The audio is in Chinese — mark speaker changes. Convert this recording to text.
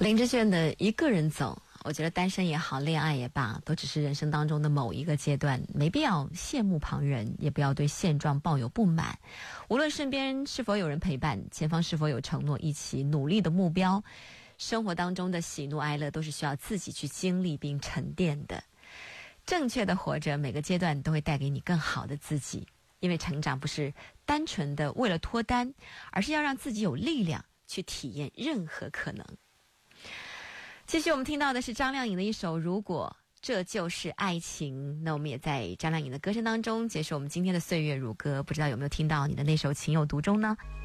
Speaker 1: 林志炫的一个人走，我觉得单身也好，恋爱也罢，都只是人生当中的某一个阶段，没必要羡慕旁人，也不要对现状抱有不满。无论身边是否有人陪伴，前方是否有承诺一起努力的目标，生活当中的喜怒哀乐都是需要自己去经历并沉淀的。正确的活着，每个阶段都会带给你更好的自己，因为成长不是单纯的为了脱单，而是要让自己有力量去体验任何可能。继续我们听到的是张靓颖的一首《如果这就是爱情》，那我们也在张靓颖的歌声当中结束我们今天的岁月如歌。不知道有没有听到你的那首情有独钟呢？